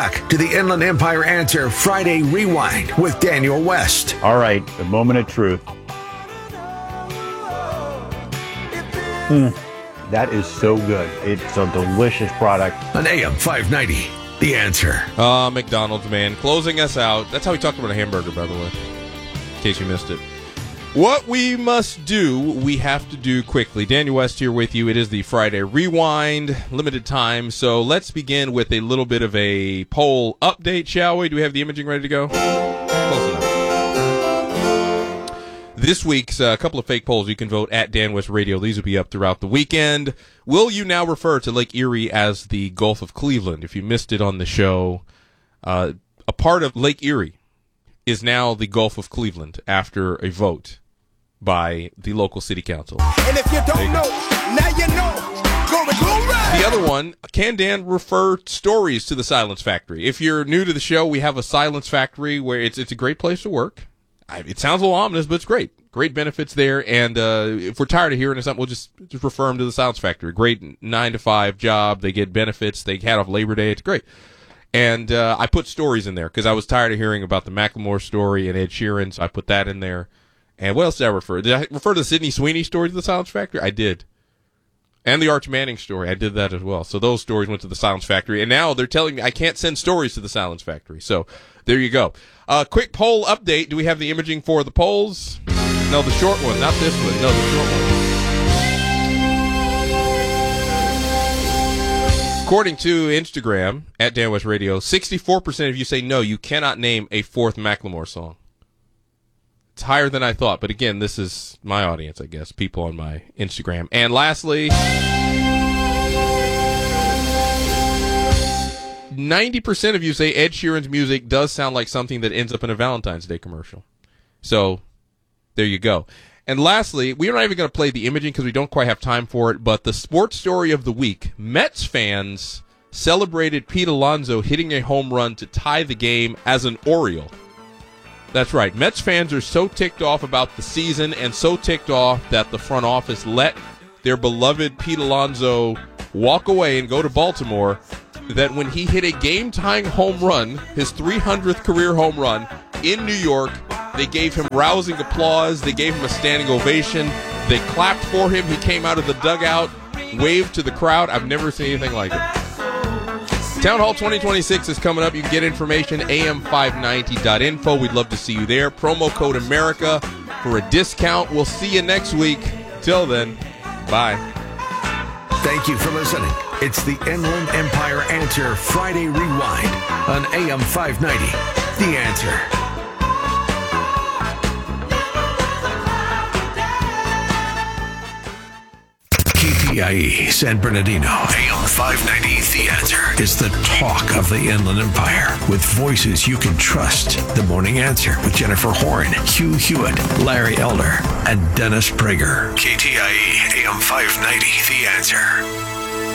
back to the Inland Empire Answer Friday Rewind with Daniel West. All right, the moment of truth. That is so good. It's a delicious product. On AM 590, The Answer. McDonald's, man. Closing us out. That's how we talked about a hamburger, by the way, in case you missed it. What we must do, we have to do quickly. Daniel West here with you. It is the Friday Rewind, limited time. So let's begin with a little bit of a poll update, shall we? Do we have the imaging ready to go? Close enough. This week's couple of fake polls. You can vote at Dan West Radio. These will be up throughout the weekend. Will you now refer to Lake Erie as the Gulf of Cleveland? If you missed it on the show, a part of Lake Erie is now the Gulf of Cleveland after a vote by the local city council. And if you don't know, now you know. Go right. The other one, can Dan refer stories to the Silence Factory? If you're new to the show, we have a Silence Factory where it's a great place to work. It sounds a little ominous, but it's great. Great benefits there. And if we're tired of hearing something, we'll just refer them to the Silence Factory. Great 9-to-5 job. They get benefits. They had off Labor Day. It's great. And I put stories in there because I was tired of hearing about the Macklemore story and Ed Sheeran, so I put that in there. And what else did I refer? Did I refer to the Sydney Sweeney story to the Silence Factory? I did. And the Arch Manning story. I did that as well. So those stories went to the Silence Factory. And now they're telling me I can't send stories to the Silence Factory. So there you go. Quick poll update. Do we have the imaging for the polls? No, the short one. Not this one. No, the short one. According to Instagram, at Dan West Radio, 64% of you say no, you cannot name a fourth Macklemore song. It's higher than I thought, but again, this is my audience, I guess, people on my Instagram. And lastly, 90% of you say Ed Sheeran's music does sound like something that ends up in a Valentine's Day commercial. So, there you go. And lastly, we're not even going to play the imaging because we don't quite have time for it, but the sports story of the week. Mets fans celebrated Pete Alonso hitting a home run to tie the game as an Oriole. That's right. Mets fans are so ticked off about the season and so ticked off that the front office let their beloved Pete Alonso walk away and go to Baltimore that when he hit a game-tying home run, his 300th career home run in New York, they gave him rousing applause. They gave him a standing ovation. They clapped for him. He came out of the dugout, waved to the crowd. I've never seen anything like it. Town Hall 2026 is coming up. You can get information, am590.info. We'd love to see you there. Promo code America for a discount. We'll see you next week. Till then, bye. Thank you for listening. It's the Inland Empire Answer Friday Rewind on AM 590. The Answer. KPIE San Bernardino, AM 590, The Answer is the talk of the Inland Empire with voices you can trust. The Morning Answer with Jennifer Horn, Hugh Hewitt, Larry Elder, and Dennis Prager. KTIE AM 590, The Answer.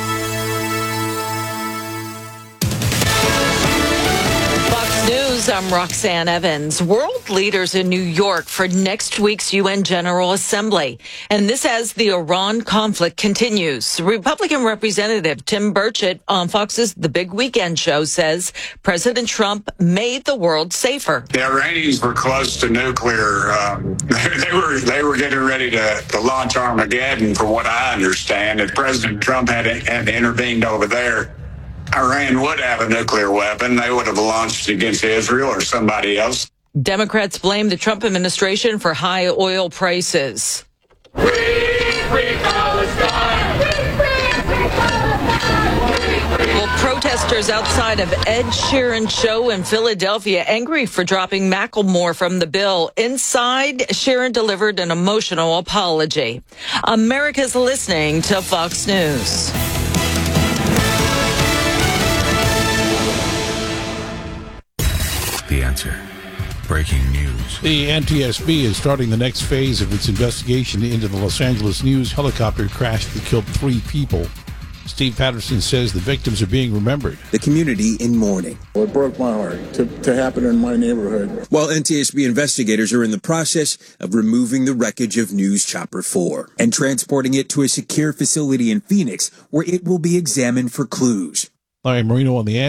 News, I'm Roxanne Evans. World leaders in New York for next week's UN General Assembly. And this as the Iran conflict continues. Republican Representative Tim Burchett on Fox's The Big Weekend Show says President Trump made the world safer. The Iranians were close to nuclear. They were getting ready to launch Armageddon, from what I understand. If President Trump had intervened over there, Iran would have a nuclear weapon. They would have launched against Israel or somebody else. Democrats blame the Trump administration for high oil prices. Free Palestine! Well, protesters outside of Ed Sheeran's show in Philadelphia angry for dropping Macklemore from the bill. Inside, Sheeran delivered an emotional apology. America's listening to Fox News. The Answer. Breaking news. The NTSB is starting the next phase of its investigation into the Los Angeles News helicopter crash that killed 3 people. Steve Patterson says the victims are being remembered. The community in mourning. It broke my heart to happen in my neighborhood. While NTSB investigators are in the process of removing the wreckage of News Chopper 4 and transporting it to a secure facility in Phoenix where it will be examined for clues. Larry Marino on The Answer.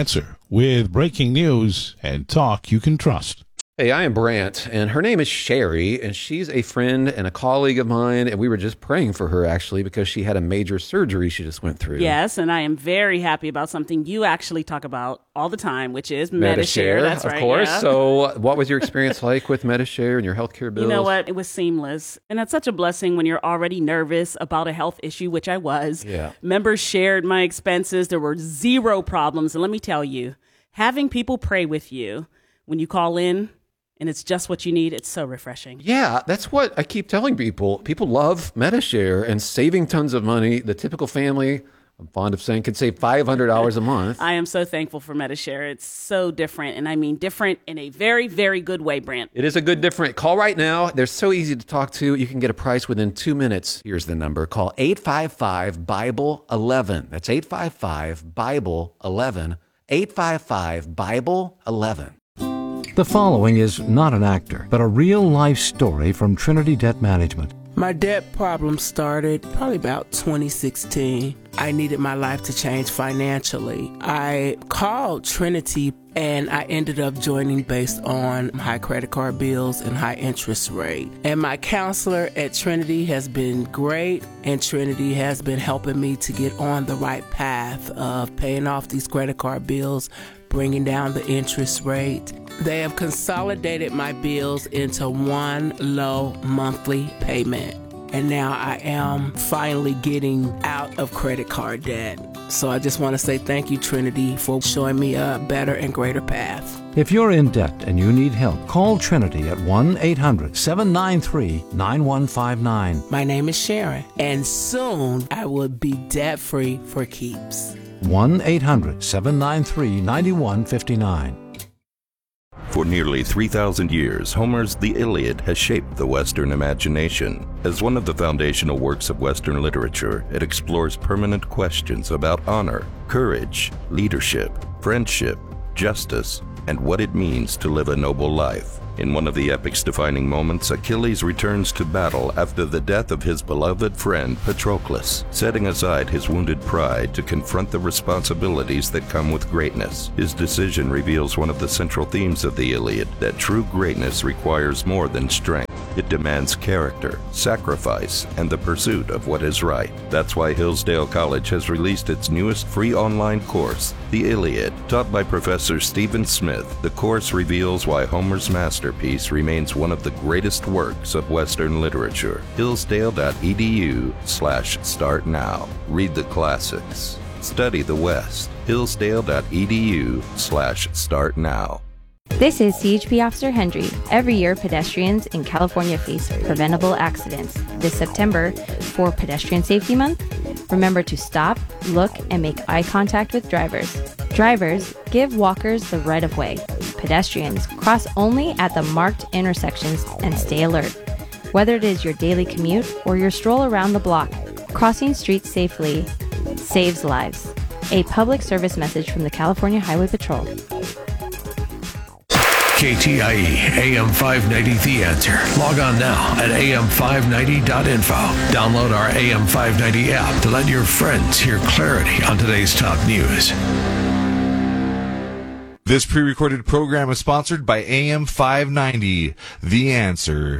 with breaking news and talk you can trust. Hey, I am Brant, and her name is Sherry, and she's a friend and a colleague of mine, and we were just praying for her, actually, because she had a major surgery she just went through. Yes, and I am very happy about something you actually talk about all the time, which is Medi-Share. That's right, of course. Yeah. So what was your experience like with Medi-Share and your healthcare bills? You know what? It was seamless. And that's such a blessing when you're already nervous about a health issue, which I was. Yeah. Members shared my expenses. There were zero problems. And let me tell you, having people pray with you when you call in, and it's just what you need, it's so refreshing. Yeah, that's what I keep telling people. People love Medi-Share and saving tons of money. The typical family, I'm fond of saying, could save $500 a month. I am so thankful for Medi-Share. It's so different, and I mean different in a very, very good way, Brant. It is a good different. Call right now. They're so easy to talk to. You can get a price within 2 minutes. Here's the number. Call 855-BIBLE-11. That's 855-BIBLE-11. 855-BIBLE-11. The following is not an actor, but a real-life story from Trinity Debt Management. My debt problem started probably about 2016. I needed my life to change financially. I called Trinity and I ended up joining based on high credit card bills and high interest rate. And my counselor at Trinity has been great, and Trinity has been helping me to get on the right path of paying off these credit card bills, bringing down the interest rate. They have consolidated my bills into one low monthly payment. And now I am finally getting out of credit card debt. So I just want to say thank you, Trinity, for showing me a better and greater path. If you're in debt and you need help, call Trinity at 1-800-793-9159. My name is Sharon, and soon I will be debt-free for keeps. 1-800-793-9159. For nearly 3,000 years, Homer's The Iliad has shaped the Western imagination. As one of the foundational works of Western literature, it explores permanent questions about honor, courage, leadership, friendship, justice, and what it means to live a noble life. In one of the epic's defining moments, Achilles returns to battle after the death of his beloved friend Patroclus, setting aside his wounded pride to confront the responsibilities that come with greatness. His decision reveals one of the central themes of the Iliad, that true greatness requires more than strength. It demands character, sacrifice, and the pursuit of what is right. That's why Hillsdale College has released its newest free online course, The Iliad. Taught by Professor Stephen Smith, the course reveals why Homer's masterpiece remains one of the greatest works of Western literature. Hillsdale.edu/start now. Read the classics. Study the West. Hillsdale.edu/start now. This is CHP Officer Hendry. Every year, pedestrians in California face preventable accidents. This September, for Pedestrian Safety Month, remember to stop, look, and make eye contact with drivers. Drivers, give walkers the right of way. Pedestrians, cross only at the marked intersections and stay alert. Whether it is your daily commute or your stroll around the block, crossing streets safely saves lives. A public service message from the California Highway Patrol. KTIE AM 590 The Answer. Log on now at am590.info. Download our AM 590 app to let your friends hear clarity on today's top news. This pre-recorded program is sponsored by AM 590 The Answer.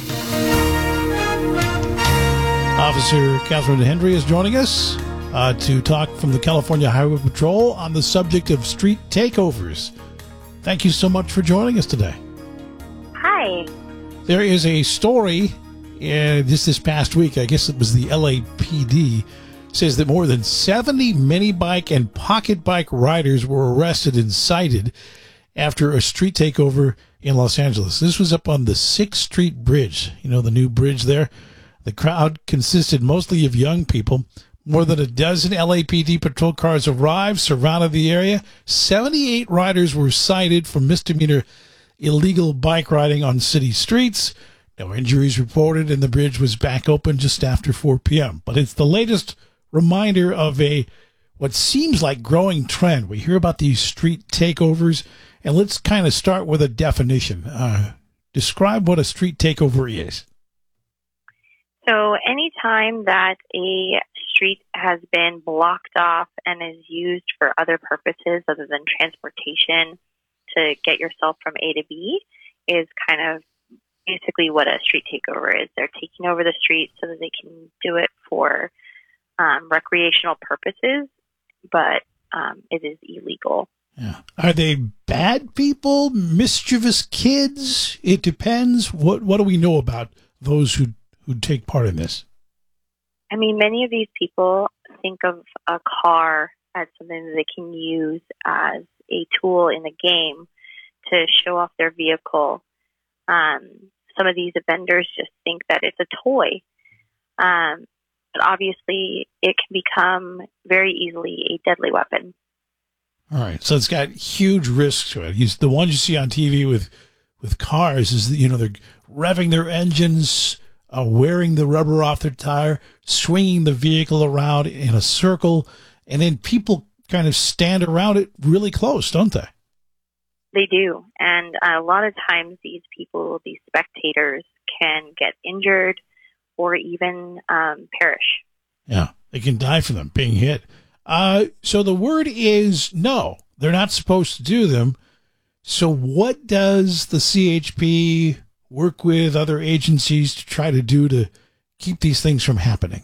Officer Catherine Hendry is joining us to talk from the California Highway Patrol on the subject of street takeovers. Thank you so much for joining us today. Hi. There is a story this past week, I guess it was the LAPD, says that more than 70 mini bike and pocket bike riders were arrested and cited after a street takeover in Los Angeles. This was up on the 6th Street Bridge, the new bridge there. The crowd consisted mostly of young people. More than a dozen LAPD patrol cars arrived, surrounded the area. 78 riders were cited for misdemeanor illegal bike riding on city streets. No injuries reported, and the bridge was back open just after 4 p.m. But it's the latest reminder of what seems like growing trend. We hear about these street takeovers, and let's kind of start with a definition. Describe what a street takeover is. So anytime that a street has been blocked off and is used for other purposes other than transportation to get yourself from A to B is kind of basically what a street takeover is. They're taking over the street so that they can do it for recreational purposes, but it is illegal. Yeah. Are they bad people, mischievous kids? It depends. What do we know about those who take part in this? I mean, many of these people think of a car as something that they can use as a tool in the game to show off their vehicle. Some of these offenders just think that it's a toy. But obviously, it can become very easily a deadly weapon. All right, so it's got huge risks to it. The ones you see on TV with cars is that, they're revving their engines, wearing the rubber off their tire, swinging the vehicle around in a circle, and then people kind of stand around it really close, don't they? They do, and a lot of times these spectators, can get injured or even perish. Yeah, they can die from them being hit. So the word is no, they're not supposed to do them. So what does the CHP work with other agencies to try to do to keep these things from happening?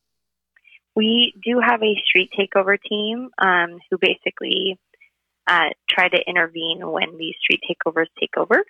We do have a street takeover team who basically try to intervene when these street takeovers take over.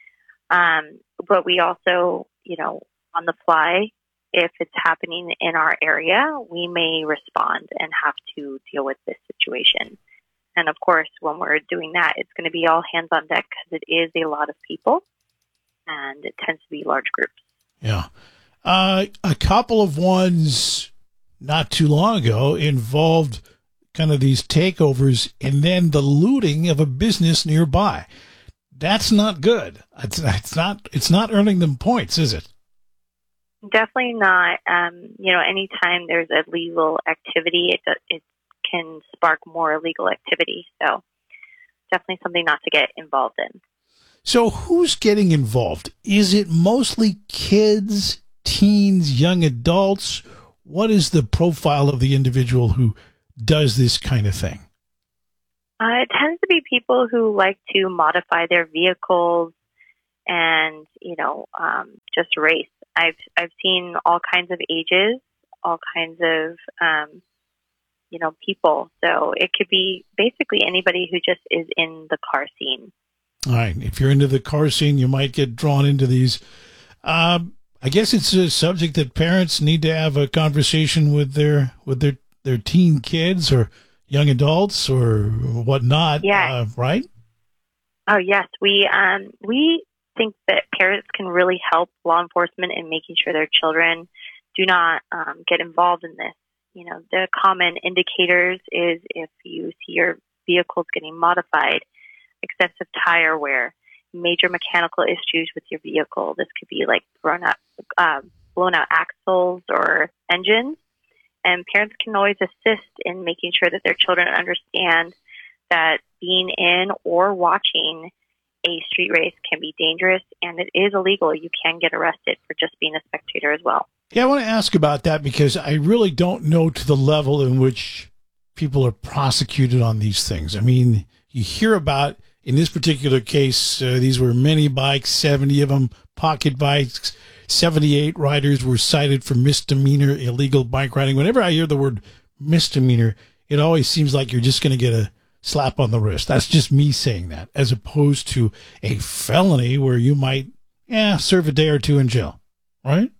But we also, on the fly, if it's happening in our area, we may respond and have to deal with this situation. And of course, when we're doing that, it's going to be all hands on deck because it is a lot of people and it tends to be large groups. Yeah. A couple of ones not too long ago involved kind of these takeovers and then the looting of a business nearby. That's not good. It's not earning them points, is it? Definitely not. Anytime there's illegal activity, it can spark more illegal activity. So definitely something not to get involved in. So who's getting involved? Is it mostly kids, teens, young adults? What is the profile of the individual who does this kind of thing? It tends to be people who like to modify their vehicles and, just race. I've seen all kinds of ages, all kinds of, people. So it could be basically anybody who just is in the car scene. All right. If you're into the car scene, you might get drawn into these. I guess it's a subject that parents need to have a conversation with their teen kids or young adults or whatnot. Yeah. Right? Oh, yes. We think that parents can really help law enforcement in making sure their children do not get involved in this. The common indicators is if you see your vehicles getting modified, excessive tire wear, major mechanical issues with your vehicle. This could be like blown out axles or engines. And parents can always assist in making sure that their children understand that being in or watching a street race can be dangerous and it is illegal. You can get arrested for just being a spectator as well. Yeah, I want to ask about that because I really don't know to the level in which people are prosecuted on these things. I mean, you hear about, in this particular case, these were mini bikes, 70 of them, pocket bikes, 78 riders were cited for misdemeanor illegal bike riding. Whenever I hear the word misdemeanor, it always seems like you're just going to get a slap on the wrist. That's just me saying that, as opposed to a felony where you might, serve a day or two in jail, right?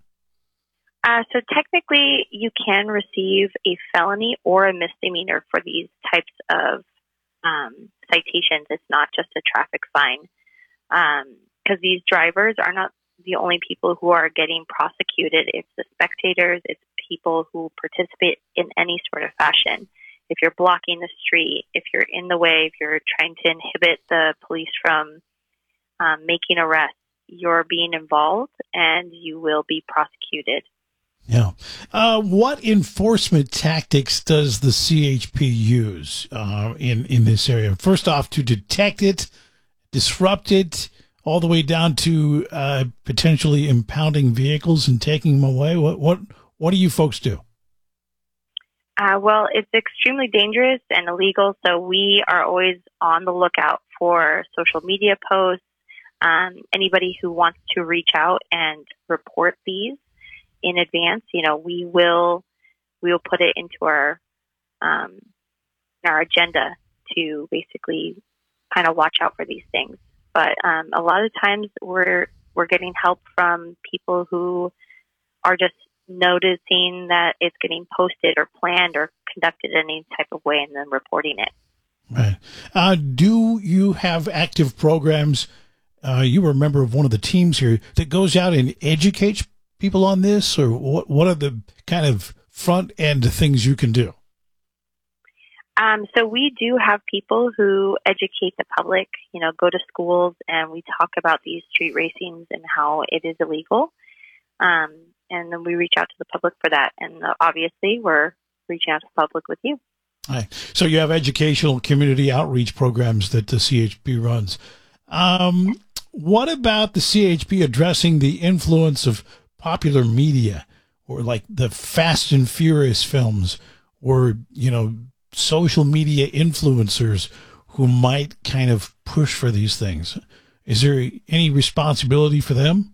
So technically, you can receive a felony or a misdemeanor for these types of citations. It's not just a traffic fine, because these drivers are not the only people who are getting prosecuted. It's the spectators. It's people who participate in any sort of fashion. If you're blocking the street, if you're in the way, if you're trying to inhibit the police from making arrests, you're being involved and you will be prosecuted. Yeah. What enforcement tactics does the CHP use in this area? First off, to detect it, disrupt it, all the way down to potentially impounding vehicles and taking them away. What do you folks do? Well, it's extremely dangerous and illegal, so we are always on the lookout for social media posts. Anybody who wants to reach out and report these in advance, we will put it into our agenda to basically kind of watch out for these things. But a lot of times we're getting help from people who are just noticing that it's getting posted or planned or conducted in any type of way and then reporting it. Right. Do you have active programs? You were a member of one of the teams here that goes out and educates people on this, or what are the kind of front end things you can do? So we do have people who educate the public, go to schools, and we talk about these street racings and how it is illegal. And then we reach out to the public for that. And obviously, we're reaching out to the public with you. All right. So you have educational community outreach programs that the CHP runs. What about the CHP addressing the influence of popular media, or like the Fast and Furious films, or, social media influencers who might kind of push for these things? Is there any responsibility for them?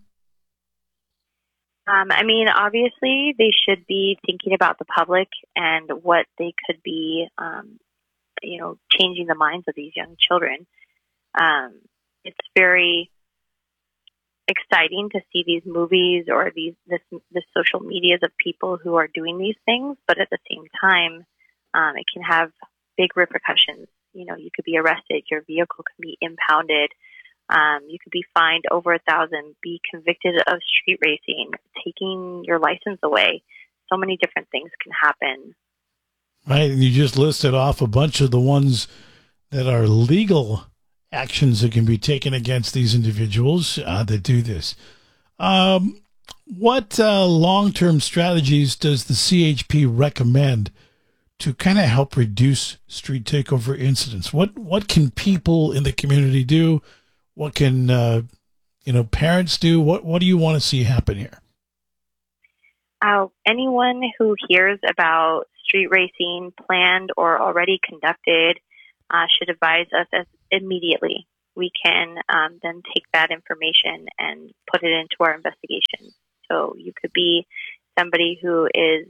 Obviously, they should be thinking about the public and what they could be, changing the minds of these young children. It's very exciting to see these movies or this social medias of people who are doing these things, but at the same time, it can have big repercussions. You could be arrested, your vehicle can be impounded. You could be fined over $1,000, be convicted of street racing, taking your license away. So many different things can happen. Right. And you just listed off a bunch of the ones that are legal actions that can be taken against these individuals that do this. What long-term strategies does the CHP recommend to kind of help reduce street takeover incidents? What can people in the community do? What can, parents do? What do you want to see happen here? Anyone who hears about street racing planned or already conducted should advise us immediately. We can then take that information and put it into our investigation. So you could be somebody who is,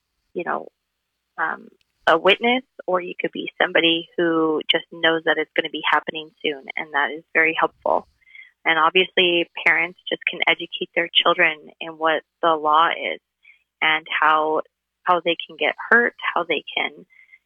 a witness, or you could be somebody who just knows that it's going to be happening soon, and that is very helpful. And obviously, parents just can educate their children in what the law is and how they can get hurt, how they can,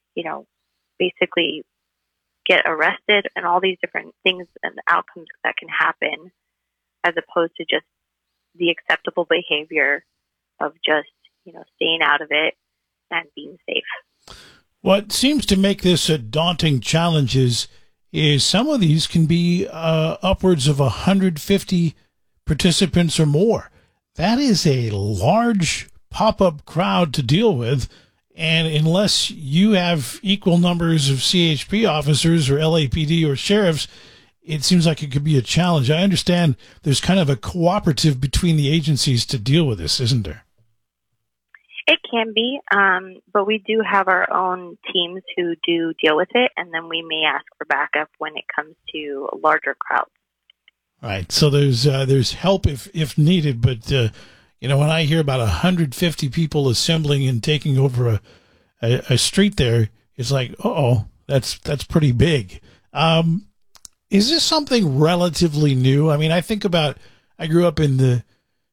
basically get arrested, and all these different things and outcomes that can happen, as opposed to just the acceptable behavior of just, staying out of it and being safe. What seems to make this a daunting challenge is some of these can be upwards of 150 participants or more. That is a large pop-up crowd to deal with, and unless you have equal numbers of CHP officers or LAPD or sheriffs, it seems like it could be a challenge. I understand there's kind of a cooperative between the agencies to deal with this, isn't there? It can be, but we do have our own teams who do deal with it, and then we may ask for backup when it comes to larger crowds. Right. So there's help if needed, but when I hear about 150 people assembling and taking over a street there, it's like, that's pretty big. Is this something relatively new? I think about, I grew up in the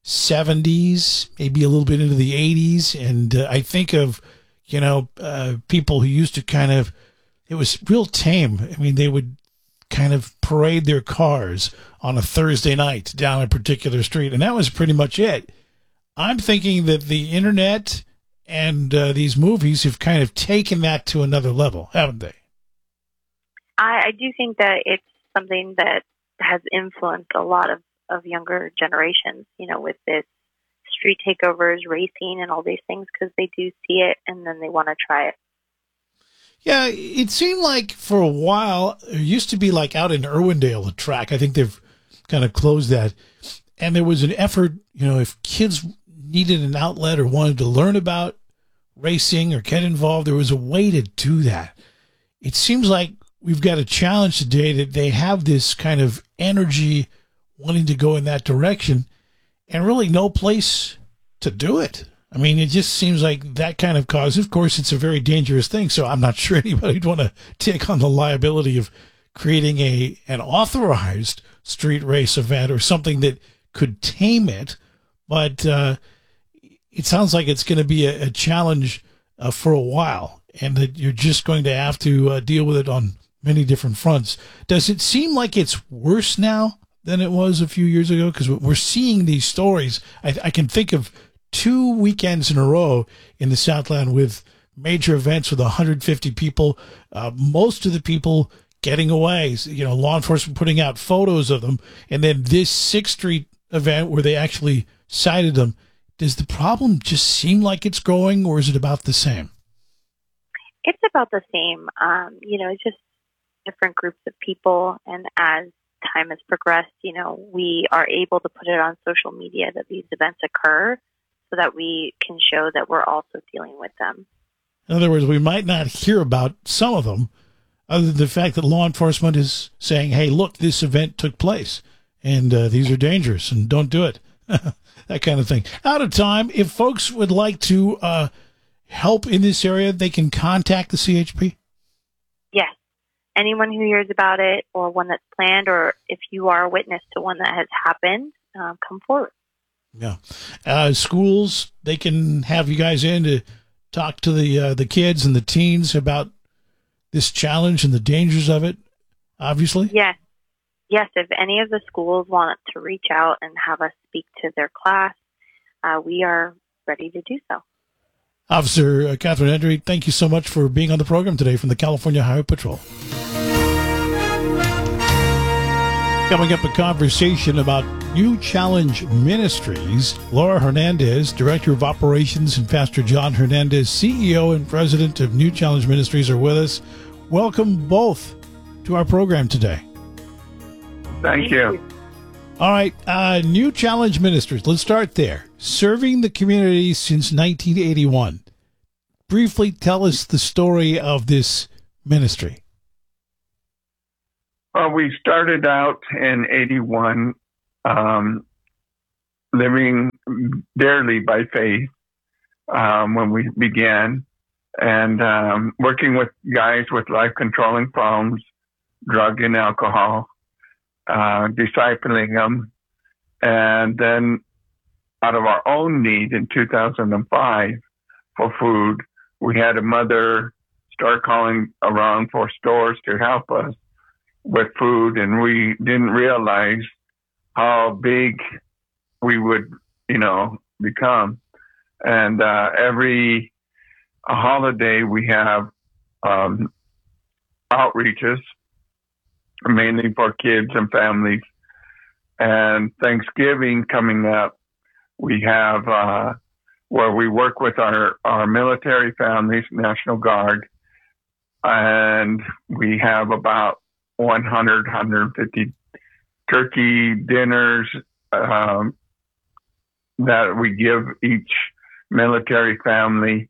70s, maybe a little bit into the 80s, and I think of, people who used to it was real tame. They would kind of parade their cars on a Thursday night down a particular street, and that was pretty much it. I'm thinking that the internet and these movies have kind of taken that to another level, haven't they? I do think that it's something that has influenced a lot of younger generations, with this street takeovers, racing, and all these things, because they do see it and then they want to try it. Yeah, it seemed like for a while, there used to be like out in Irwindale, a track. I think they've kind of closed that. And there was an effort, if kids needed an outlet or wanted to learn about racing or get involved. There was a way to do that. It seems like we've got a challenge today that they have this kind of energy wanting to go in that direction and really no place to do it. I mean, it just seems like that kind of cause. Of course, it's a very dangerous thing, so I'm not sure anybody'd want to take on the liability of creating an authorized street race event or something that could tame it. But it sounds like it's going to be a challenge for a while, and that you're just going to have to deal with it on many different fronts. Does it seem like it's worse now than it was a few years ago? Because we're seeing these stories. I can think of 2 weekends in a row in the Southland with major events with 150 people, most of the people getting away, law enforcement putting out photos of them, and then this 6th Street event where they actually cited them. Does the problem just seem like it's growing, or is it about the same? It's about the same. It's just different groups of people, and as time has progressed, we are able to put it on social media that these events occur so that we can show that we're also dealing with them. In other words, we might not hear about some of them other than the fact that law enforcement is saying, hey, look, this event took place, and these are dangerous, and don't do it. That kind of thing. Out of time. If folks would like to help in this area, they can contact the CHP? Yes. Anyone who hears about it or one that's planned, or if you are a witness to one that has happened, come forward. Yeah. Schools, they can have you guys in to talk to the kids and the teens about this challenge and the dangers of it, obviously? Yes. Yes, if any of the schools want to reach out and have us speak to their class, we are ready to do so. Officer Catherine Hendry, thank you so much for being on the program today from the California Highway Patrol. Coming up, a conversation about New Challenge Ministries. Laura Hernandez, Director of Operations, and Pastor John Hernandez, CEO and President of New Challenge Ministries, are with us. Welcome both to our program today. Thank you. All right, New Challenge Ministries. Let's start there. Serving the community since 1981. Briefly tell us the story of this ministry. Well, we started out in 81, living dearly by faith when we began, and working with guys with life-controlling problems, drug and alcohol, discipling them. And then out of our own need in 2005 for food, we had a mother start calling around for stores to help us with food, and we didn't realize how big we would, become. And every holiday we have outreaches, mainly for kids and families. And Thanksgiving coming up, we have where we work with our military families, National Guard, and we have about 100, 150 turkey dinners that we give each military family.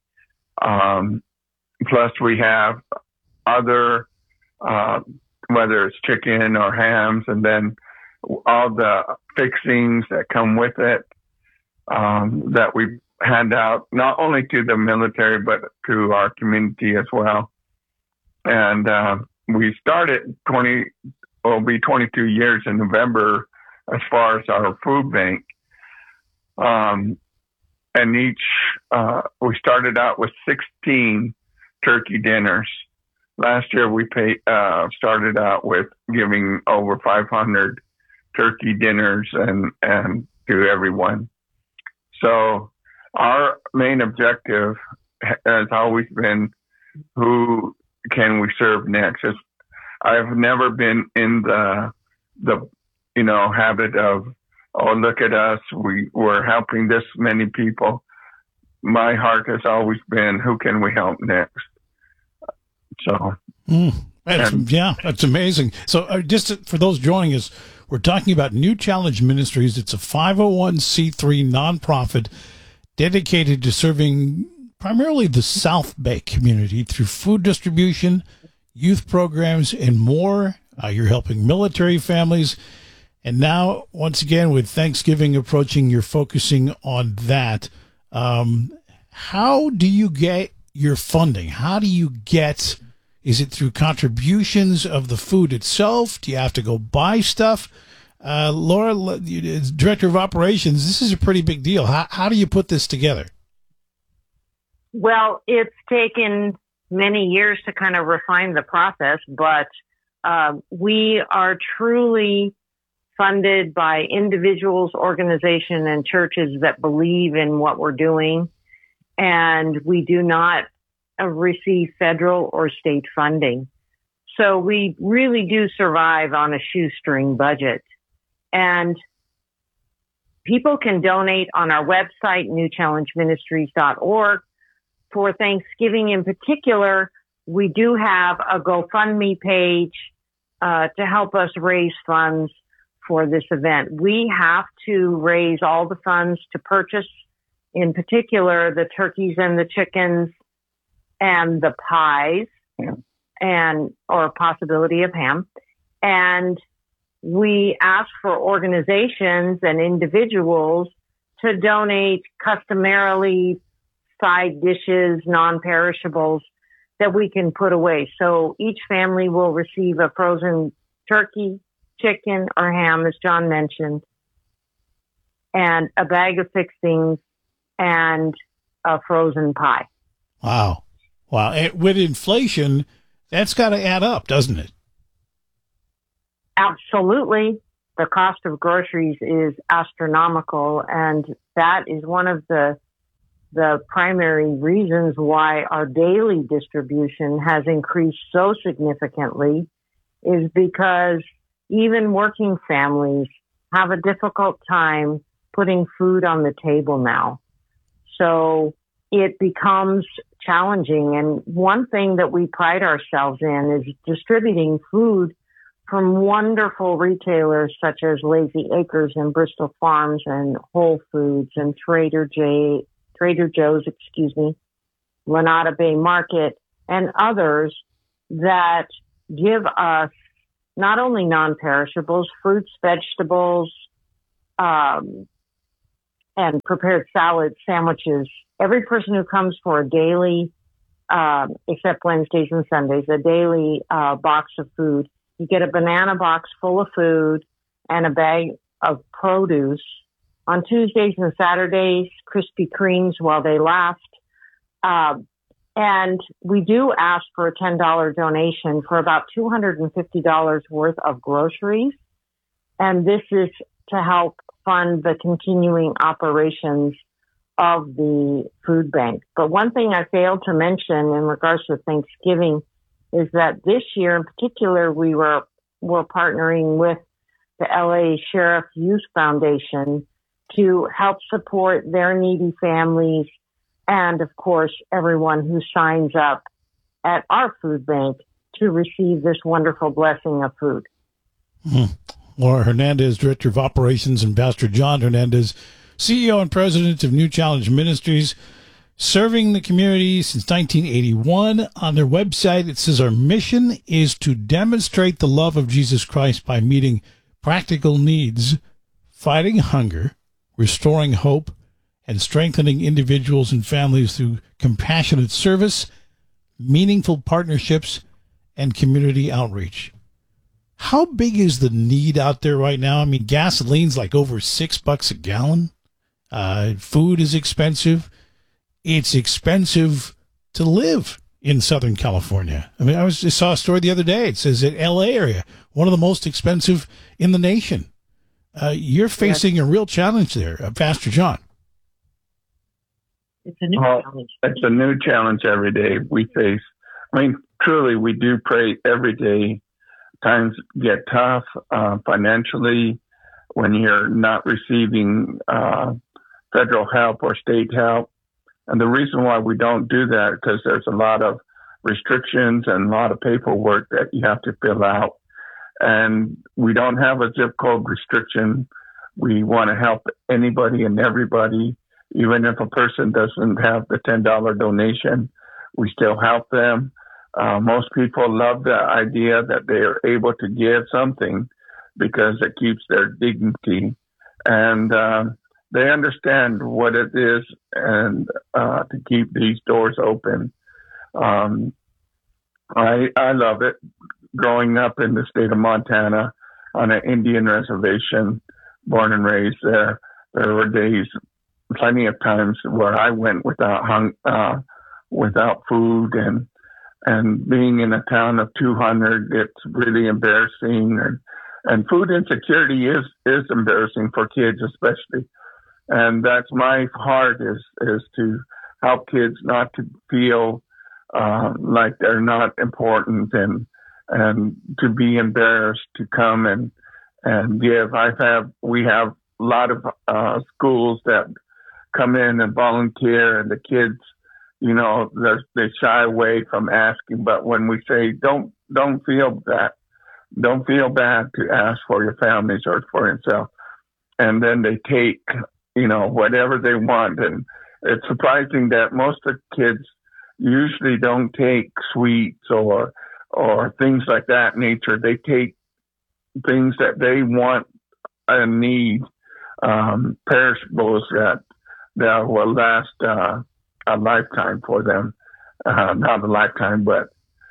Plus we have other, whether it's chicken or hams, and then all the fixings that come with it, that we hand out not only to the military, but to our community as well. And we started will be 22 years in November as far as our food bank. And we started out with 16 turkey dinners. Last year we started out with giving over 500 turkey dinners and to everyone. So our main objective has always been, who can we serve next? I've never been in the habit of, oh, look at us, we're helping this many people. My heart has always been, who can we help next? So, that's amazing. So, just for those joining us, we're talking about New Challenge Ministries. It's a 501c3 nonprofit dedicated to serving primarily the South Bay community through food distribution, youth programs, and more. You're helping military families. And now, once again, with Thanksgiving approaching, you're focusing on that. How do you get your funding? How do you get, is it through contributions of the food itself? Do you have to go buy stuff? Laura, as Director of Operations, this is a pretty big deal. How do you put this together? Well, it's taken many years to kind of refine the process, but we are truly funded by individuals, organizations, and churches that believe in what we're doing. And we do not receive federal or state funding. So we really do survive on a shoestring budget. And people can donate on our website, newchallengeministries.org. For Thanksgiving in particular, we do have a GoFundMe page to help us raise funds for this event. We have to raise all the funds to purchase, in particular, the turkeys and the chickens and the pies, or a possibility of ham. And we ask for organizations and individuals to donate customarily side dishes, non-perishables that we can put away. So each family will receive a frozen turkey, chicken, or ham, as John mentioned, and a bag of fixings and a frozen pie. Wow. And with inflation, that's got to add up, doesn't it? Absolutely. The cost of groceries is astronomical, and that is one of the primary reasons why our daily distribution has increased so significantly, is because even working families have a difficult time putting food on the table now. So it becomes challenging. And one thing that we pride ourselves in is distributing food from wonderful retailers such as Lazy Acres and Bristol Farms and Whole Foods and Trader Joe's, Lanada Bay Market, and others that give us not only non-perishables, fruits, vegetables, and prepared salads, sandwiches. Every person who comes for a daily, except Wednesdays and Sundays, a daily box of food, you get a banana box full of food and a bag of produce. On Tuesdays and Saturdays, Krispy Kremes while they last. And we do ask for a $10 donation for about $250 worth of groceries. And this is to help fund the continuing operations of the food bank. But one thing I failed to mention in regards to Thanksgiving is that this year in particular, we're partnering with the LA Sheriff Youth Foundation to help support their needy families and, of course, everyone who signs up at our food bank to receive this wonderful blessing of food. Laura Hernandez, Director of Operations, and Pastor John Hernandez, CEO and President of New Challenge Ministries, serving the community since 1981. On their website, it says, our mission is to demonstrate the love of Jesus Christ by meeting practical needs, fighting hunger, restoring hope, and strengthening individuals and families through compassionate service, meaningful partnerships, and community outreach. How big is the need out there right now? I mean, gasoline's like over $6 a gallon. Food is expensive. It's expensive to live in Southern California. I mean, I just saw a story the other day. It says that LA area, one of the most expensive in the nation. You're facing a real challenge there, Pastor John. It's a new challenge. It's a new challenge every day we face. I mean, truly, we do pray every day. Times get tough financially when you're not receiving federal help or state help. And the reason why we don't do that, because there's a lot of restrictions and a lot of paperwork that you have to fill out. And we don't have a zip code restriction. We want to help anybody and everybody even if a person doesn't have the $10 donation, we still help them. Most people love the idea that they are able to give something because it keeps their dignity, and they understand what it is and to keep these doors open. I love it. Growing up in the state of Montana on an Indian reservation, born and raised there, there were days, plenty of times where I went without food, and being in a town of 200, it's really embarrassing, and food insecurity is embarrassing for kids especially. And that's my heart is to help kids not to feel like they're not important and to be embarrassed to come and give. We have a lot of schools that come in and volunteer, and the kids, you know, they shy away from asking. But when we say don't feel bad to ask for your families or for yourself, and then they take, you know, whatever they want. And it's surprising that most of the kids usually don't take sweets or things like that nature. They take things that they want and need, perishables that will last a lifetime for them. Not a lifetime, but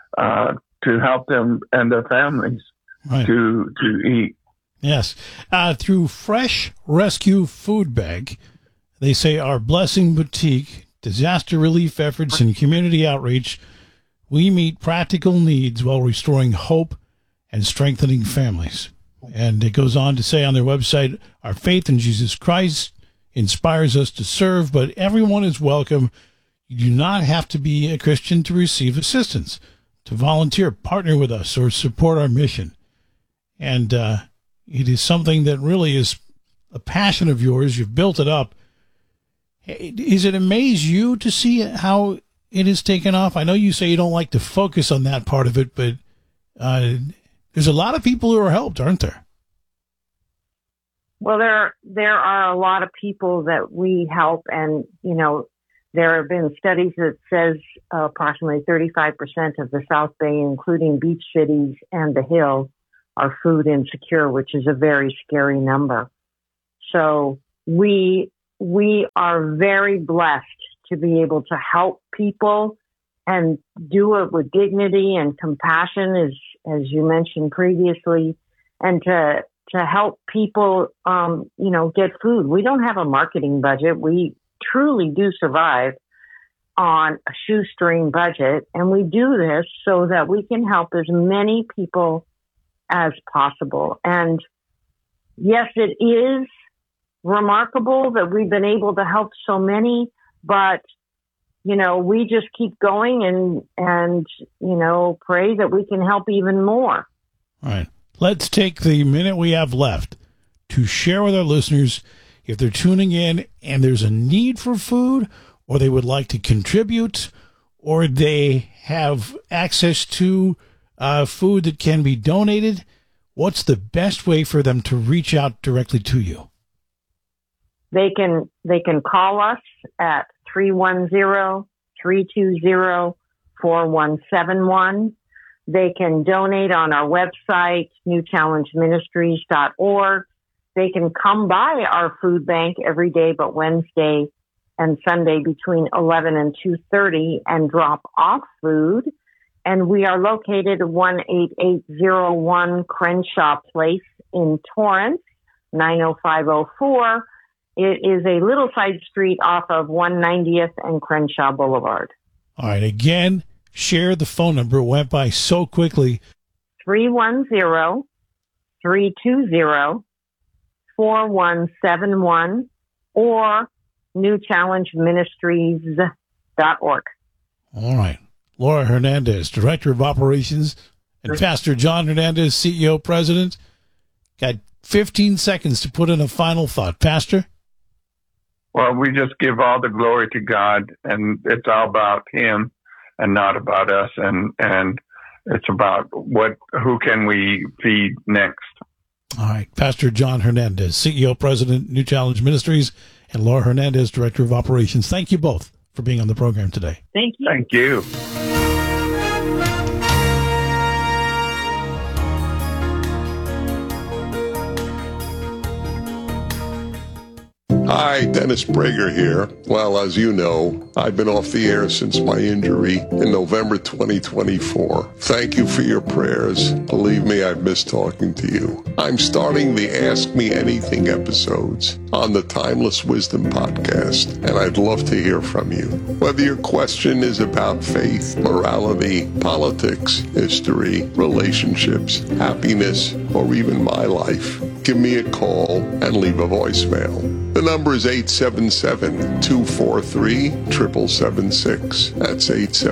to help them and their families to eat. Yes. Through Fresh Rescue Food Bank, they say our Blessing Boutique, disaster relief efforts, and community outreach, we meet practical needs while restoring hope and strengthening families. And it goes on to say on their website, our faith in Jesus Christ inspires us to serve, but everyone is welcome. You do not have to be a Christian to receive assistance, to volunteer, partner with us, or support our mission. And it is something that really is a passion of yours. You've built it up. Does it amaze you to see how it has taken off? I know you say you don't like to focus on that part of it, but there's a lot of people who are helped, aren't there? Well, there are a lot of people that we help, and, you know, there have been studies that says approximately 35% of the South Bay, including beach cities and the Hill, are food insecure, which is a very scary number. So we are very blessed to be able to help people and do it with dignity and compassion, as you mentioned previously, and to help people, you know, get food. We don't have a marketing budget. We truly do survive on a shoestring budget, and we do this so that we can help as many people as possible. And yes, it is remarkable that we've been able to help so many, but, you know, we just keep going and, you know, pray that we can help even more. All right. Let's take the minute we have left to share with our listeners, if they're tuning in and there's a need for food, or they would like to contribute, or they have access to food that can be donated, what's the best way for them to reach out directly to you? They can call us at 310-320-4171. They can donate on our website, newchallengeministries.org. They can come by our food bank every day but Wednesday and Sunday between 11 and 2:30 and drop off food. And we are located at 18801 Crenshaw Place in Torrance, 90504. It is a little side street off of 190th and Crenshaw Boulevard. All right. Again, share the phone number. It went by so quickly. 310-320-4171 or newchallengeministries.org. All right. Laura Hernandez, Director of Operations, and Pastor John Hernandez, CEO, President. Got 15 seconds to put in a final thought. Pastor? Well, we just give all the glory to God, and it's all about Him and not about us. And it's about who can we feed next. All right. Pastor John Hernandez, CEO, President, New Challenge Ministries, and Laura Hernandez, Director of Operations. Thank you both for being on the program today. Thank you. Thank you. Hi, Dennis Prager here. Well, as you know, I've been off the air since my injury in November 2024. Thank you for your prayers. Believe me, I've missed talking to you. I'm starting the Ask Me Anything episodes on the Timeless Wisdom podcast, and I'd love to hear from you. Whether your question is about faith, morality, politics, history, relationships, happiness, or even my life, give me a call and leave a voicemail. The number is 877-243-7776. That's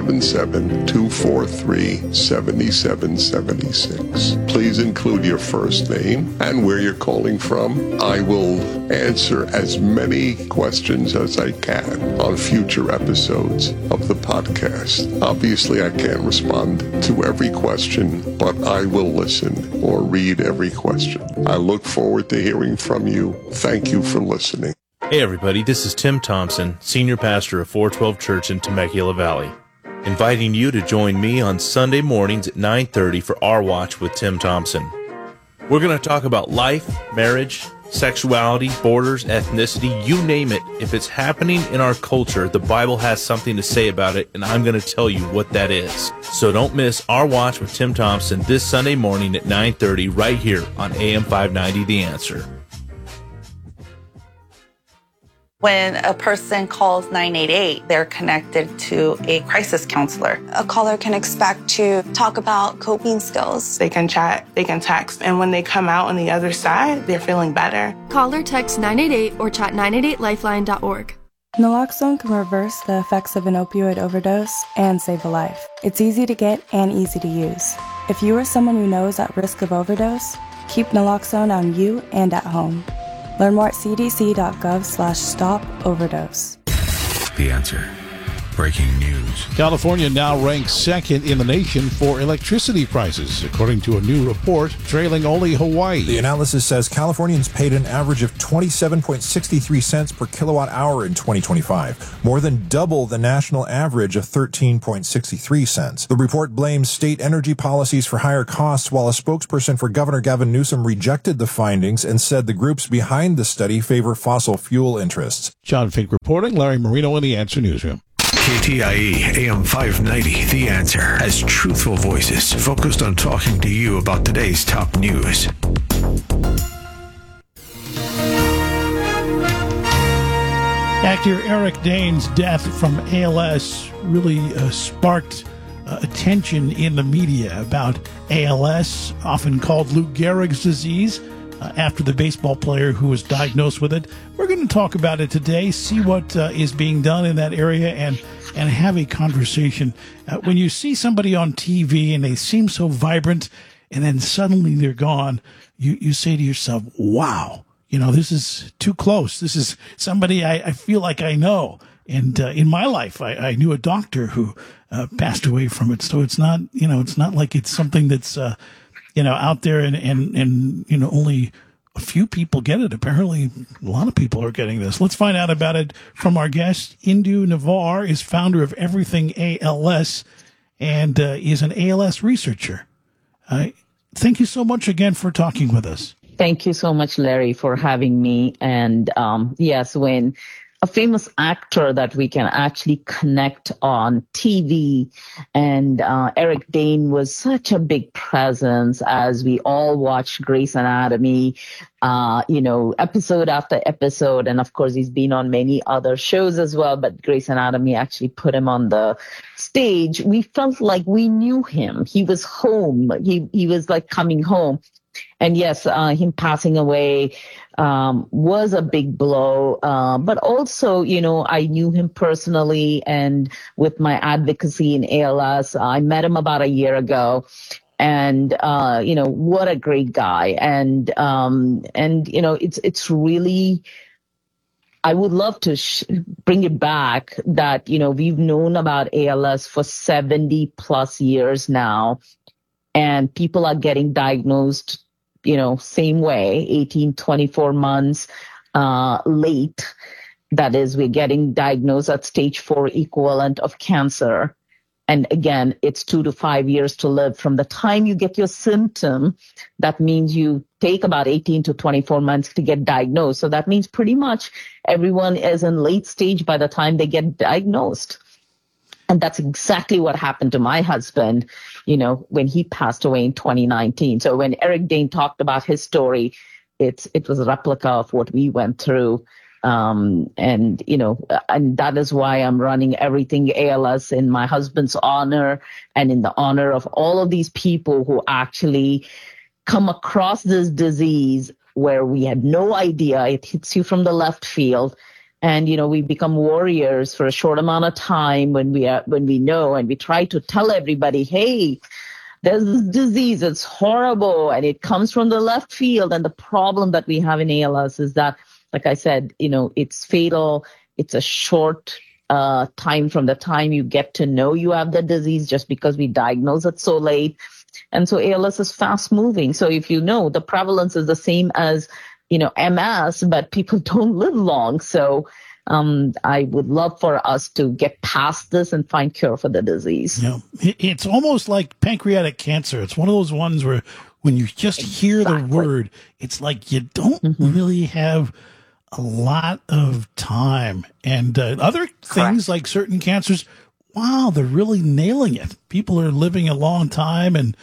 877-243-7776. Please include your first name and where you're calling from. I will answer as many questions as I can on future episodes of the podcast. Obviously, I can't respond to every question, but I will listen or read every question. I look forward to hearing from you. Thank you for listening. Hey everybody, this is Tim Thompson, Senior Pastor of 412 Church in Temecula Valley, inviting you to join me on Sunday mornings at 9:30 for Our Watch with Tim Thompson. We're going to talk about life, marriage, sexuality, borders, ethnicity, you name it. If it's happening in our culture, the Bible has something to say about it, and I'm going to tell you what that is. So don't miss Our Watch with Tim Thompson this Sunday morning at 9:30 right here on AM 590 The Answer. When a person calls 988, they're connected to a crisis counselor. A caller can expect to talk about coping skills. They can chat, they can text, and when they come out on the other side, they're feeling better. Call or text 988 or chat 988lifeline.org. Naloxone can reverse the effects of an opioid overdose and save a life. It's easy to get and easy to use. If you or someone you know is at risk of overdose, keep naloxone on you and at home. Learn more at cdc.gov/stop-overdose. The Answer. Breaking news. California now ranks second in the nation for electricity prices, according to a new report, trailing only Hawaii. The analysis says Californians paid an average of 27.63 cents per kilowatt hour in 2025, more than double the national average of 13.63 cents. The report blames state energy policies for higher costs, while a spokesperson for Governor Gavin Newsom rejected the findings and said the groups behind the study favor fossil fuel interests. John Fink reporting, Larry Marino in the Answer Newsroom. KTIE AM 590, The Answer, has truthful voices focused on talking to you about today's top news. Actor Eric Dane's death from ALS really sparked attention in the media about ALS, often called Lou Gehrig's disease, after the baseball player who was diagnosed with it. We're going to talk about it today, see what is being done in that area, and have a conversation. When you see somebody on TV and they seem so vibrant, and then suddenly they're gone, you say to yourself, wow, this is too close. This is somebody I feel like I know. And in my life, I knew a doctor who passed away from it. So it's not, it's not like it's something that's out there and only a few people get it. Apparently, a lot of people are getting this. Let's find out about it from our guest. Indu Navar is founder of Everything ALS and is an ALS researcher. Thank you so much again for talking with us. Thank you so much, Larry, for having me. And yes, when a famous actor that we can actually connect on TV. And Eric Dane was such a big presence as we all watched Grey's Anatomy, episode after episode. And of course, he's been on many other shows as well, but Grey's Anatomy actually put him on the stage. We felt like we knew him. He was home. He was like coming home. And yes, him passing away was a big blow. But also, I knew him personally, and with my advocacy in ALS, I met him about a year ago. And, what a great guy. And it's really, I would love to bring it back that, we've known about ALS for 70 plus years now, and people are getting diagnosed same way, 18, 24 months late. That is, we're getting diagnosed at stage 4 equivalent of cancer. And again, it's 2 to 5 years to live. From the time you get your symptom, that means you take about 18 to 24 months to get diagnosed. So that means pretty much everyone is in late stage by the time they get diagnosed. And that's exactly what happened to my husband, when he passed away in 2019. So when Eric Dane talked about his story, it was a replica of what we went through. And that is why I'm running Everything ALS in my husband's honor and in the honor of all of these people who actually come across this disease where we had no idea. It hits you from the left field. And, we become warriors for a short amount of time when we know, and we try to tell everybody, hey, there's this disease, it's horrible, and it comes from the left field. And the problem that we have in ALS is that, like I said, it's fatal. It's a short time from the time you get to know you have the disease, just because we diagnose it so late. And so ALS is fast moving. So if the prevalence is the same as, MS, but people don't live long. So I would love for us to get past this and find cure for the disease. It's almost like pancreatic cancer. It's one of those ones where when you just hear the word, it's like you don't really have a lot of time. And other things like certain cancers, wow, they're really nailing it. People are living a long time, and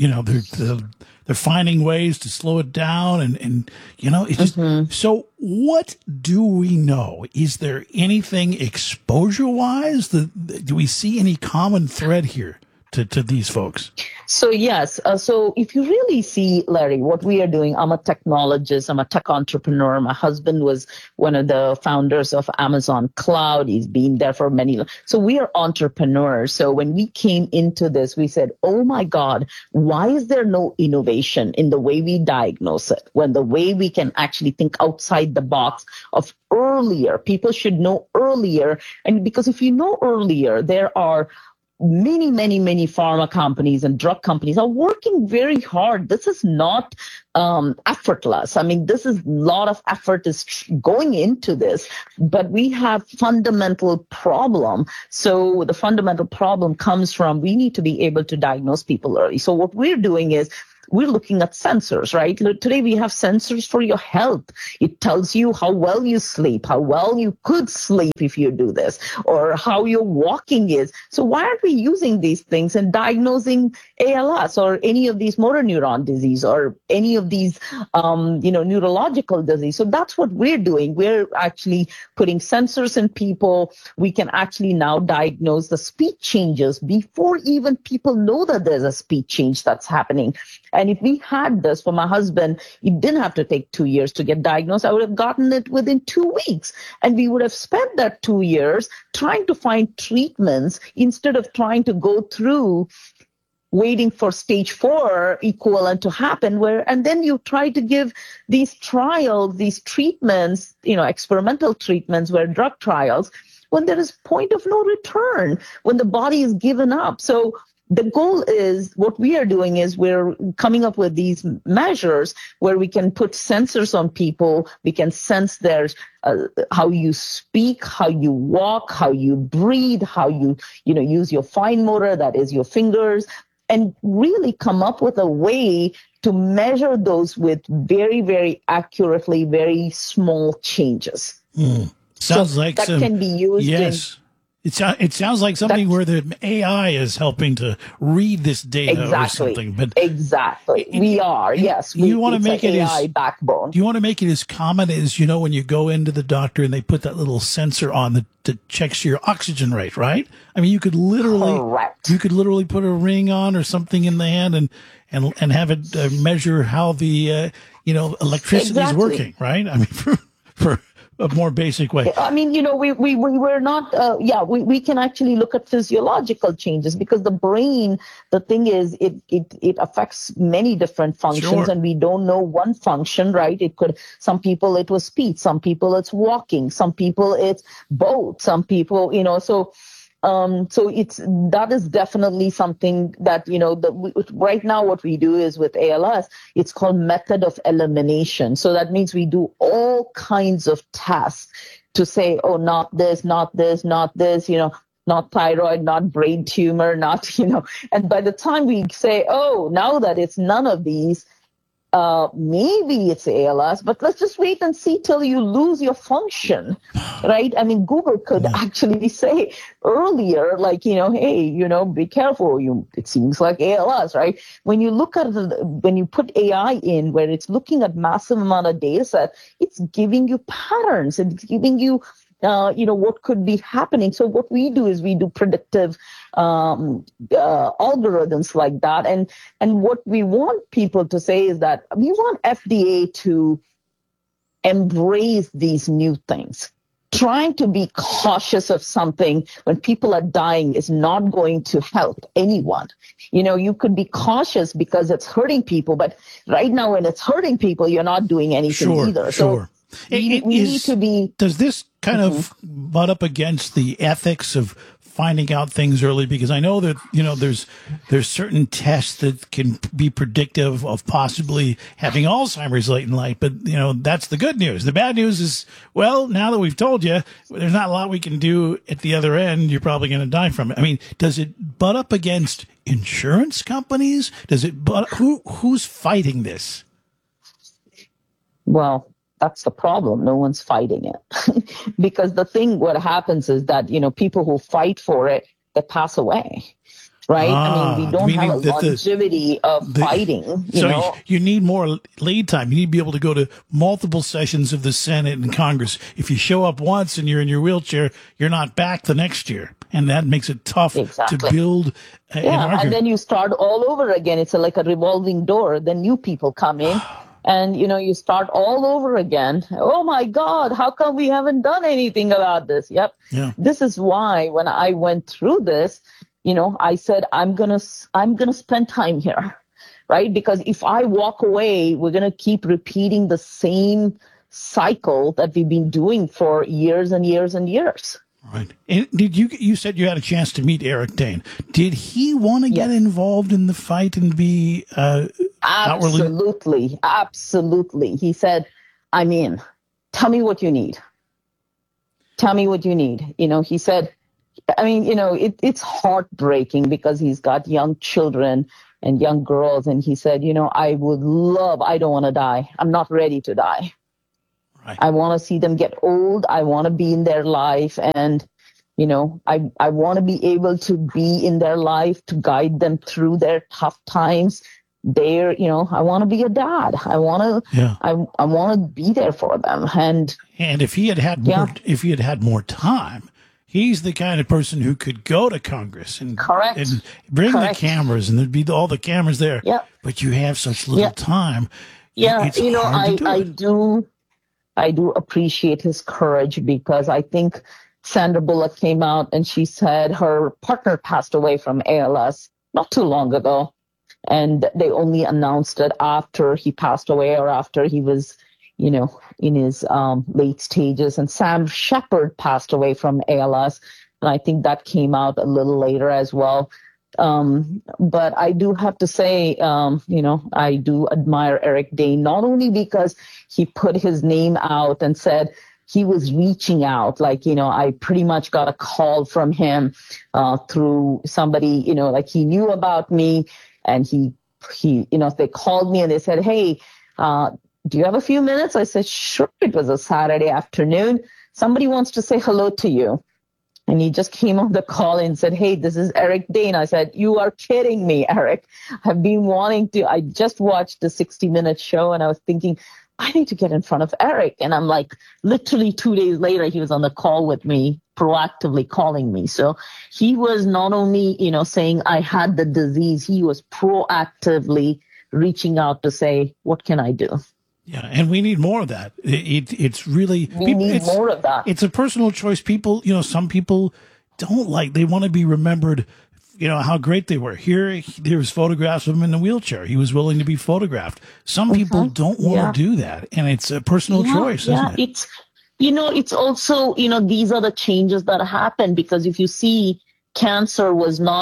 they're finding ways to slow it down, and it's just so. What do we know? Is there anything exposure-wise? Do we see any common thread here to these folks? So yes. So if you really see, Larry, what we are doing, I'm a technologist. I'm a tech entrepreneur. My husband was one of the founders of Amazon Cloud. He's been there for so we are entrepreneurs. So when we came into this, we said, oh my God, why is there no innovation in the way we diagnose it, when the way we can actually think outside the box of earlier? People should know earlier. And because if you know earlier, there are many pharma companies and drug companies are working very hard. This is not effortless. I mean, this is a lot of effort is going into this, but we have fundamental problem. So the fundamental problem comes from we need to be able to diagnose people early. So what we're doing is we're looking at sensors, right? Today we have sensors for your health. It tells you how well you sleep, how well you could sleep if you do this, or how your walking is. So why aren't we using these things and diagnosing ALS or any of these motor neuron disease or any of these, neurological disease? So that's what we're doing. We're actually putting sensors in people. We can actually now diagnose the speech changes before even people know that there's a speech change that's happening. And if we had this for my husband, it didn't have to take 2 years to get diagnosed. I would have gotten it within 2 weeks. And we would have spent that 2 years trying to find treatments instead of trying to go through waiting for stage 4 equivalent to happen, and then you try to give these trials, these treatments, experimental treatments, where drug trials, when there is point of no return, when the body is given up. So the goal is, what we are doing is we're coming up with these measures where we can put sensors on people. We can sense their how you speak, how you walk, how you breathe, how you use your fine motor, that is your fingers, and really come up with a way to measure those with very, very accurately, very small changes. Sounds like that can be used. Yes. It sounds like something where the AI is helping to read this data or something. But exactly, we are. Yes, you want to make it AI backbone. Do you want to make it as common as when you go into the doctor and they put that little sensor on that checks your oxygen rate, right? I mean, you could literally put a ring on or something in the hand and have it measure how the electricity is working, right? I mean, for a more basic way. I mean, we're not, we can actually look at physiological changes, because the brain, the thing is, it affects many different functions, and we don't know one function, right? Some people it was speech, some people it's walking, some people it's both, some people, so that is definitely something that, right now what we do is with ALS, it's called method of elimination. So that means we do all kinds of tests to say, oh, not this, not this, not this, not thyroid, not brain tumor, not, and by the time we say, oh, now that it's none of these, maybe it's ALS, but let's just wait and see till you lose your function, right? I mean, Google could actually say earlier, like, hey, be careful. It seems like ALS, right? When you look at when you put AI in where it's looking at massive amount of data set, it's giving you patterns. It's giving you what could be happening. So what we do is we do predictive algorithms like that. And what we want people to say is that we want FDA to embrace these new things. Trying to be cautious of something when people are dying is not going to help anyone. You could be cautious because it's hurting people, but right now when it's hurting people, you're not doing anything either. Sure. So we need to be. Does this kind of butt up against the ethics of finding out things early? Because I know that, there's certain tests that can be predictive of possibly having Alzheimer's late in life. But, that's the good news. The bad news is, well, now that we've told you, there's not a lot we can do at the other end. You're probably going to die from it. I mean, does it butt up against insurance companies? Does it who's fighting this? Well, that's the problem. No one's fighting it. Because what happens is that, people who fight for it, they pass away, right? I mean, we don't have a longevity of fighting, So you need more lead time. You need to be able to go to multiple sessions of the Senate and Congress. If you show up once and you're in your wheelchair, you're not back the next year. And that makes it tough to build an argument. And then you start all over again. It's like a revolving door. Then new people come in. And, you start all over again. Oh, my God, how come we haven't done anything about this? Yep. Yeah. This is why when I went through this, I said, I'm going to spend time here, right? Because if I walk away, we're going to keep repeating the same cycle that we've been doing for years and years and years. Right. And you said you had a chance to meet Eric Dane. Did he want to get involved in the fight and be Absolutely. Absolutely. He said, I'm in. Tell me what you need. Tell me what you need. He said, it's heartbreaking because he's got young children and young girls. And he said, I don't want to die. I'm not ready to die. Right. I want to see them get old. I want to be in their life. And, I want to be able to be in their life to guide them through their tough times. I want to be a dad. I want to be there for them. And if he had had more time, he's the kind of person who could go to Congress and bring the cameras, and there'd be all the cameras there. Yep. But you have such little time. Yeah. I do appreciate his courage, because I think Sandra Bullock came out and she said her partner passed away from ALS not too long ago. And they only announced it after he passed away, or after he was, in his late stages. And Sam Shepard passed away from ALS. And I think that came out a little later as well. But I do have to say, I do admire Eric Dane, not only because he put his name out and said he was reaching out. Like, I pretty much got a call from him through somebody, he knew about me. And he, they called me and they said, hey, do you have a few minutes? I said, sure. It was a Saturday afternoon. Somebody wants to say hello to you. And he just came on the call and said, hey, this is Eric Dane. I said, you are kidding me, Eric. I've been wanting to. I just watched the 60-minute show and I was thinking, I need to get in front of Eric. And I'm like, literally 2 days later, he was on the call with me, proactively calling me. So he was not only, saying I had the disease, he was proactively reaching out to say, what can I do? Yeah, and we need more of that. It's really... We need more of that. It's a personal choice. People, some people they want to be remembered, how great they were. There's photographs of him in a wheelchair. He was willing to be photographed. Some people don't want to do that, and it's a personal choice, isn't it? It's also, these are the changes that happen, because if you see, cancer was not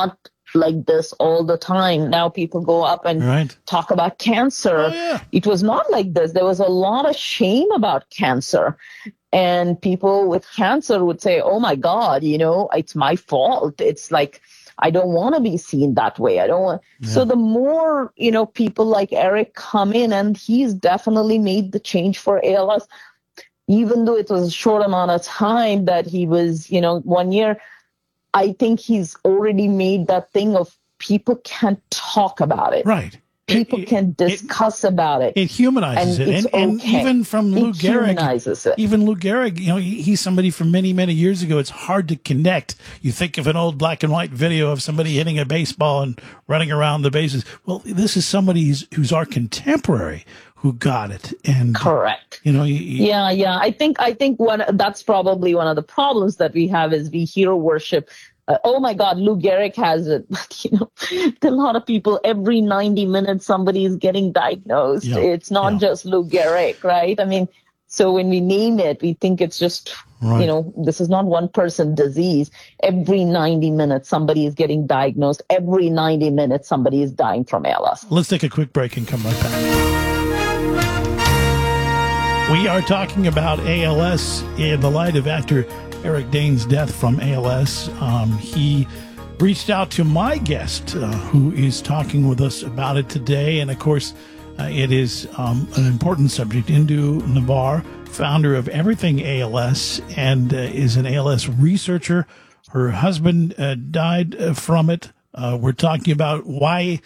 like this all the time. Now people go up and talk about cancer. It was not like this. There was a lot of shame about cancer. And people with cancer would say, oh my God, it's my fault. It's like, I don't want to be seen that way. I don't want. Yeah. So the more, people like Eric come in, and he's definitely made the change for ALS, even though it was a short amount of time that he was, 1 year. I think he's already made that thing of people can talk about it. Right. People can discuss about it. It humanizes it. And even from Lou Gehrig, even Lou Gehrig, he's somebody from many, many years ago. It's hard to connect. You think of an old black and white video of somebody hitting a baseball and running around the bases. Well, this is somebody who's our contemporary who got it. And correct. Yeah. I think that's probably one of the problems that we have is we hero worship. Oh my God, Lou Gehrig has it. There are a lot of people, every 90 minutes, somebody is getting diagnosed. Yeah. It's not just Lou Gehrig, right? I mean, so when we name it, we think it's just, this is not one person disease. Every 90 minutes, somebody is getting diagnosed. Every 90 minutes, somebody is dying from ALS. Let's take a quick break and come right back. We are talking about ALS in the light of actor Eric Dane's death from ALS. He reached out to my guest, who is talking with us about it today. And of course, it is an important subject. Indu Navar, founder of Everything ALS, and is an ALS researcher. Her husband died from it. We're talking about why,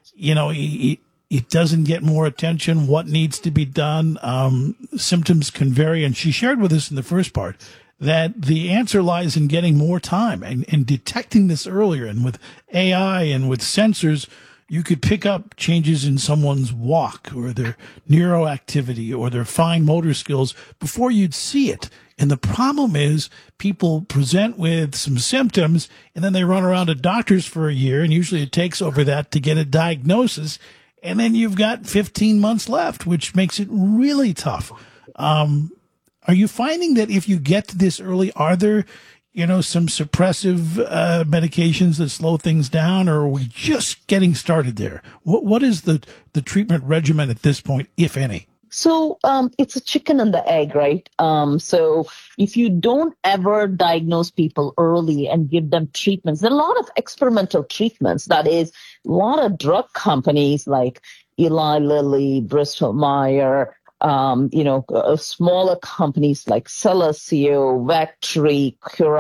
it doesn't get more attention, what needs to be done. Symptoms can vary. And she shared with us in the first part that the answer lies in getting more time and detecting this earlier. And with AI and with sensors, you could pick up changes in someone's walk or their neuroactivity or their fine motor skills before you'd see it. And the problem is people present with some symptoms and then they run around to doctors for a year, and usually it takes over that to get a diagnosis. And then you've got 15 months left, which makes it really tough. Are you finding that if you get to this early, are there, some suppressive medications that slow things down, or are we just getting started there? What is the treatment regimen at this point, if any? So it's a chicken and the egg, right? So if you don't ever diagnose people early and give them treatments, there are a lot of experimental treatments. That is, a lot of drug companies like Eli Lilly, Bristol Myers, smaller companies like Celesio, Vectri, Cura,